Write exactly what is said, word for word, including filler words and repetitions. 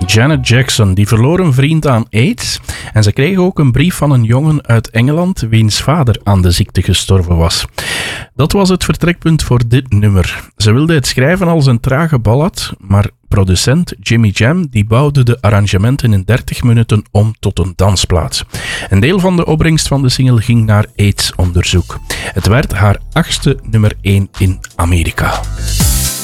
Janet Jackson die verloor een vriend aan AIDS en ze kreeg ook een brief van een jongen uit Engeland wiens vader aan de ziekte gestorven was. Dat was het vertrekpunt voor dit nummer. Ze wilde het schrijven als een trage ballad, maar producent Jimmy Jam die bouwde de arrangementen in dertig minuten om tot een dansplaat. Een deel van de opbrengst van de single ging naar AIDS-onderzoek. Het werd haar achtste nummer één in Amerika.